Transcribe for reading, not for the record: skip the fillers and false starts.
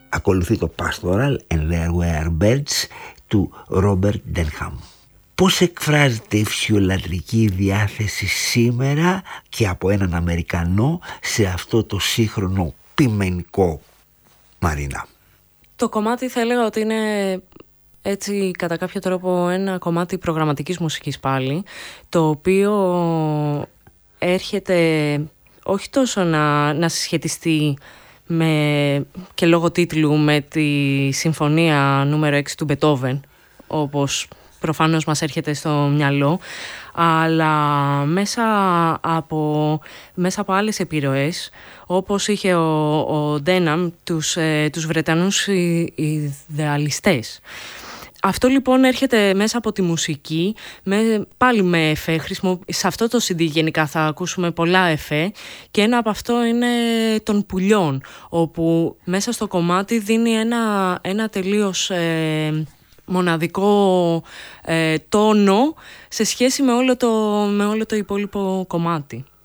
Ακολουθεί το Pastoral and There Were Birds του Ρόμπερτ Ντένχαμ. Πώς εκφράζεται η φυσιολατρική διάθεση σήμερα και από έναν Αμερικανό σε αυτό το σύγχρονο ποιμενικό, Μαρίνα? Το κομμάτι θα έλεγα ότι είναι έτσι κατά κάποιο τρόπο ένα κομμάτι προγραμματικής μουσικής πάλι, το οποίο έρχεται όχι τόσο να συσχετιστεί και λόγω τίτλου με τη συμφωνία νούμερο 6 του Μπετόβεν, όπως προφανώς μας έρχεται στο μυαλό, αλλά μέσα από άλλες επιρροές, όπως είχε ο Ντέναμ τους Βρετανούς ιδεαλιστές. Αυτό λοιπόν έρχεται μέσα από τη μουσική, πάλι με εφέ. Σε αυτό το CD γενικά θα ακούσουμε πολλά εφέ και ένα από αυτό είναι των πουλιών, όπου μέσα στο κομμάτι δίνει ένα τελείως μοναδικό τόνο σε σχέση με όλο το υπόλοιπο κομμάτι.